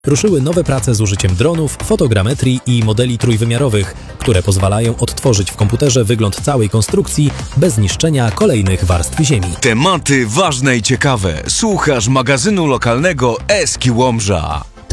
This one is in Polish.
Ruszyły nowe prace z użyciem dronów, fotogrametrii i modeli trójwymiarowych, które pozwalają odtworzyć w komputerze wygląd całej konstrukcji bez niszczenia kolejnych warstw ziemi. Tematy ważne i ciekawe. Słuchasz magazynu lokalnego Eski Łomża.